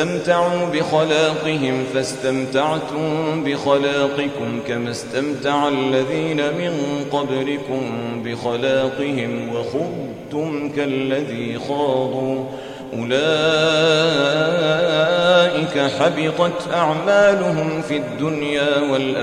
استمتعوا بخلاقهم فاستمتعتم بخلاقكم كما استمتع الذين من قبلكم بخلاقهم وخضتم كالذي خاضوا أولئك حبطت أعمالهم في الدنيا والآخرة